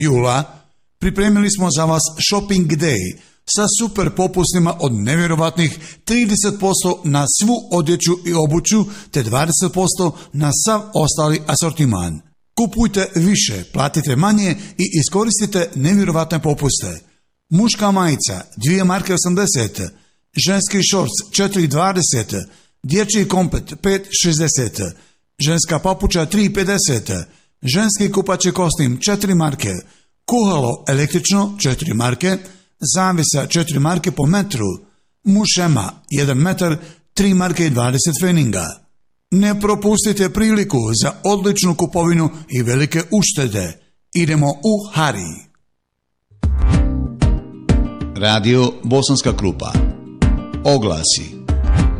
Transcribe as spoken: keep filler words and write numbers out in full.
jula pripremili smo za vas Shopping Day sa super popustima od nevjerovatnih trideset posto na svu odjeću i obuću te dvadeset posto na sav ostali asortiman. Kupujte više, platite manje i iskoristite nevjerovatne popuste. Muška majica dvije marke osamdeset, ženski šorc četiri dvadeset, dječji komplet pet šezdeset, ženska papuča tri pedeset, ženski kupaći kostim četiri marke, kuhalo električno četiri marke, zavisa četiri marke po metru, mušema jedan metar tri marke i dvadeset feninga. Ne propustite priliku za odličnu kupovinu i velike uštede. Idemo u Hari. Radio Bosanska Krupa. Oglasi.